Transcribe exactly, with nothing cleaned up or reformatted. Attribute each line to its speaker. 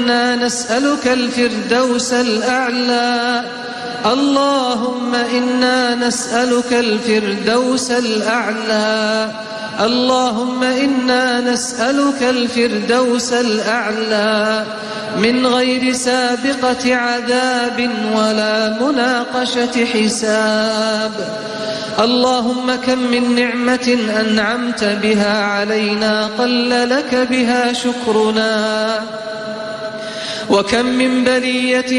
Speaker 1: إنا نسألك الفردوس الأعلى اللهم إنا نسألك الفردوس الأعلى اللهم إنا نسألك الفردوس الأعلى من غير سابقة عذاب ولا مناقشة حساب. اللهم كم من نعمة أنعمت بها علينا قل لك بها شكرنا، وكم من بلية